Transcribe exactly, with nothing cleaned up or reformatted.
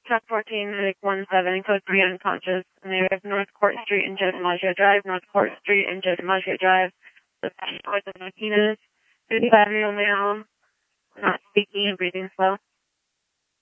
Truck fourteen six one seven, code three unconscious, in the area of North Court Street and Joe DiMaggio Drive, North Court Street and Joe DiMaggio Drive. The passenger was a Martinez, fifty-five-year-old male, not speaking and breathing slow.